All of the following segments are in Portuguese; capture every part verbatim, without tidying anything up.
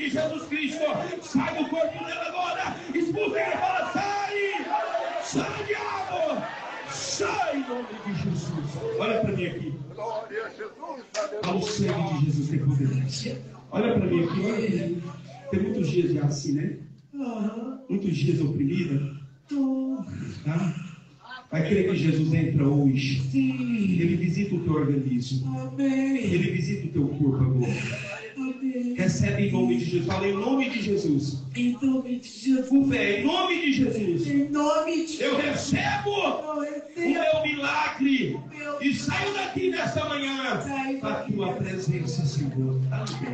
de Jesus Cristo. Sai do corpo dela agora. Expulsa ele, fala, sai! Sai, diabo! Sai em nome de Jesus. Olha para mim aqui. O sangue de Jesus tem poder. Olha para mim aqui, olha para mim. Tem muitos dias já assim, né? Muitos dias oprimida. Tá? Vai querer que Jesus entra hoje. Sim. Ele visita o teu organismo. Amém. Ele visita o teu corpo agora. Amém. Recebe em nome de Jesus. Fala em nome de Jesus. Em nome de Jesus. O velho, em nome de Jesus. Em nome de Jesus. Eu recebo o meu milagre. Meu... E saio daqui nessa manhã. Para a tua presença, Senhor. Amém.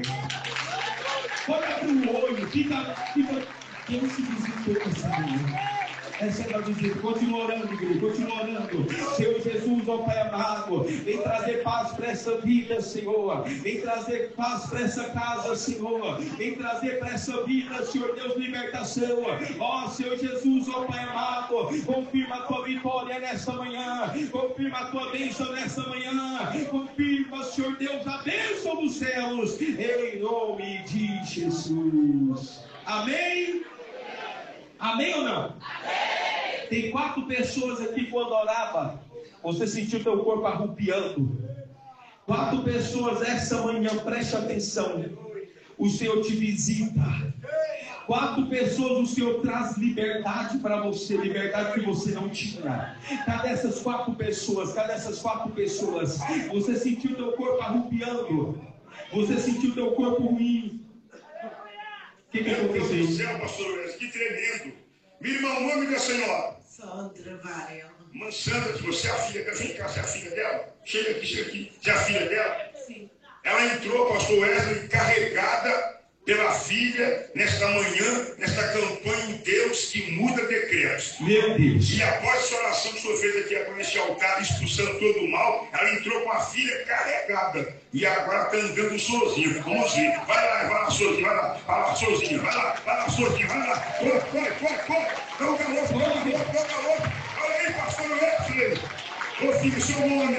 Pode abrir o olho. Fica, fica. Quem se visitou essa manhã? Receba a visita, continua orando, igreja, continua orando. Senhor Jesus, ó Pai amado, vem trazer paz para essa vida, Senhor. Vem trazer paz para essa casa, Senhor. Vem trazer para essa vida, Senhor Deus, libertação. Ó Senhor Jesus, ó Pai amado, confirma a tua vitória nessa manhã. Confirma a tua bênção nessa manhã. Confirma, Senhor Deus, a bênção dos céus. Em nome de Jesus. Amém? Amém ou não? Amém. Tem quatro pessoas aqui quando orava, você sentiu teu corpo arrupiando. Quatro pessoas essa manhã, preste atenção. O Senhor te visita. Quatro pessoas o Senhor traz liberdade para você, liberdade que você não tinha. Cadê essas quatro pessoas? Cadê essas quatro pessoas? Você sentiu teu corpo arrupiando. Você sentiu teu corpo ruim. O que, que aconteceu? Meu Deus do céu, pastor, que tremendo. Minha irmã, o nome da senhora? Sandra Varela. Irmã Sandra, você é a filha dela? Vem cá, você é a filha dela? Chega aqui, chega aqui. Você é a filha dela? Sim. Ela entrou, pastor Wesley, carregada pela filha, nesta manhã, nesta campanha em Deus que muda decretos. Meu Deus. E após essa oração que o senhor fez aqui nesse altar, expulsando todo o mal, ela entrou com a filha carregada. E agora está andando sozinha. Vamos ver. Vai lá, vai lá sozinha, vai lá. Vai lá sozinha, vai lá, vai lá sozinha, vai lá. Corre, corre, corre, corre. Dá um calor, dá um calor, dá um calor. Olha aí, pastor Wesley. Ô filho, seu nome.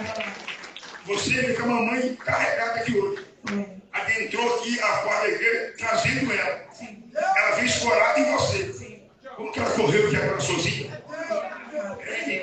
Você vem com a mamãe carregada aqui hoje. Adentrou aqui a quadra da igreja, trazendo ela. Sim. Ela veio escorada em você. Sim. Como que ela correu aqui agora sozinha? É.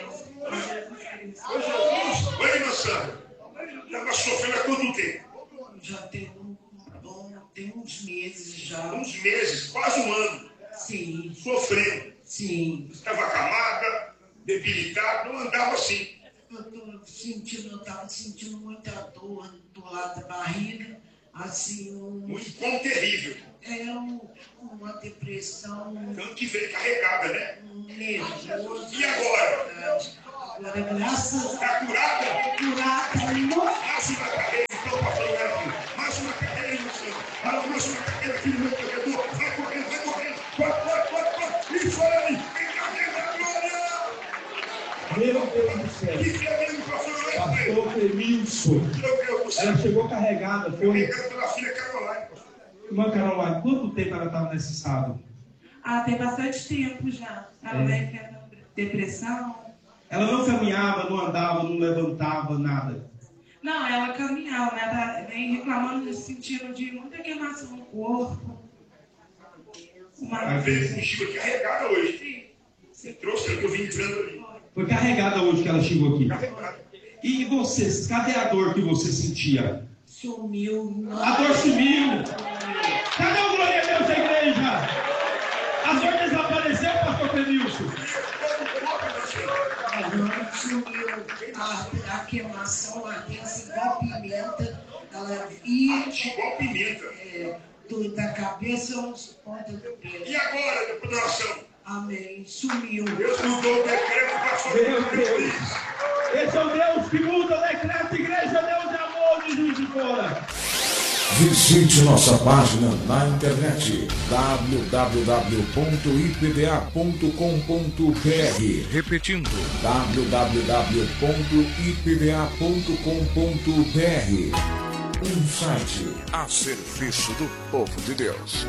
Oi, Jesus. Oi, irmã Sandra. Ela sofrendo há quanto tempo? Já tem, um, bom, tem uns meses já. Uns meses, quase um ano. Sim. Sofrendo. Sim. Estava acamada, debilitada, não andava assim. Eu estou sentindo, eu estava sentindo muita dor do lado da barriga. Assim, um, um incômodo terrível. É um, uma depressão. Tanto que veio carregada, né? Um nervoso. E agora? Agora, graças a Deus. Está curada? Curada. Mais uma cadeira, então, pastor Wesley. Mais uma cadeira, meu Senhor. Fala, mais uma cadeira aqui no meu corredor. Vai correndo, vai correndo. Corre, corre, corre, corre. Isso aí. Vem cá, glória. Meu Deus do céu. Que tremendo, pastor Wesley. Pastor Clemilson. Meu Deus do céu. Ela chegou carregada, foi? Carregada pela filha Caroline. Irmã Caroline, quanto tempo ela estava nesse estado? Ah, tem bastante tempo já. Ela É. vai tendo depressão. Ela não caminhava, não andava, não levantava, nada. Não, ela caminhava, né? Ela vem reclamando no sentido de muita queimação no corpo. Uma... Ela veio contigo aqui carregada hoje. Sim. Você trouxe o que eu vim entrando ali. Foi carregada hoje que ela chegou aqui. Carregada. E vocês, cadê a dor que você sentia? Sumiu. A dor sumiu. Cadê o glória a Deus da igreja? A dor desapareceu, pastor Clemilson? A dor sumiu. A, a queimação, a ardência igual pimenta. Ela ia. Igual pimenta. É, do, da cabeça aos pontas do pé. E agora, depois da oração? Amém. Sumiu. Deus mudou o decreto para sua Meu Deus. Esse é o Deus que muda o decreto. Igreja, Deus de amor, de Juiz de Fora. Visite nossa página na internet w w w ponto i p b a ponto com ponto b r. Repetindo, w w w ponto i p b a ponto com ponto b r. Um site a serviço do povo de Deus.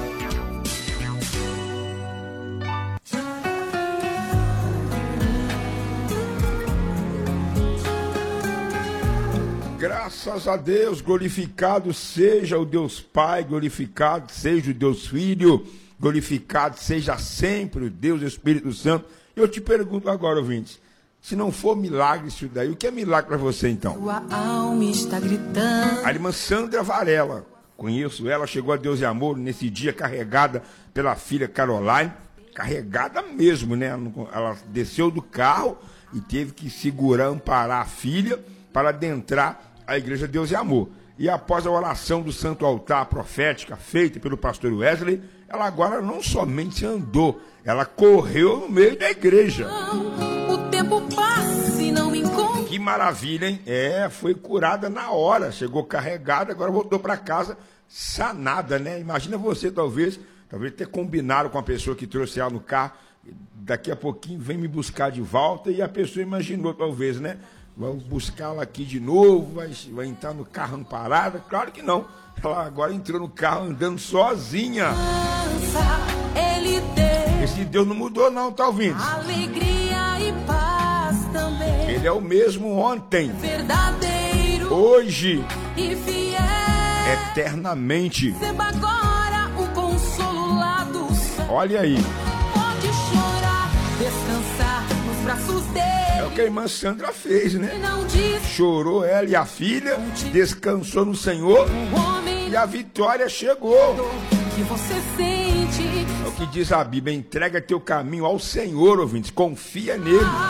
Graça Graças a Deus, glorificado seja o Deus Pai, glorificado seja o Deus Filho, glorificado seja sempre o Deus Espírito Santo. Eu te pergunto agora, ouvintes, se não for milagre isso daí, o que é milagre para você então? Sua alma está gritando. A irmã Sandra Varela, conheço ela, chegou a Deus e Amor nesse dia carregada pela filha Caroline, carregada mesmo, né? Ela desceu do carro e teve que segurar, amparar a filha para adentrar a igreja Deus e Amor. E após a oração do santo altar profética feita pelo pastor Wesley, ela agora não somente andou, ela correu no meio da igreja. O tempo passa e não me encontro. Que maravilha, hein? É, foi curada na hora, chegou carregada, agora voltou para casa sanada, né? Imagina você, talvez, talvez ter combinado com a pessoa que trouxe ela no carro, daqui a pouquinho vem me buscar de volta, e a pessoa imaginou, talvez, né? Vamos buscá-la aqui de novo, vai, vai entrar no carro parada? Claro que não. Ela agora entrou no carro andando sozinha. Ele deu esse Deus não mudou não, tá ouvindo? alegria e paz também. Ele é o mesmo ontem, Verdadeiro hoje, e fiel. eternamente. Receba agora o consolo lá do céu. Olha aí. Pode chorar, descansar nos braços dele. É o que a irmã Sandra fez, né? Não diz Chorou ela e a filha, descansou no Senhor o homem e a vitória chegou. que você sente. É o que diz a Bíblia, entrega teu caminho ao Senhor, ouvintes, confia nele.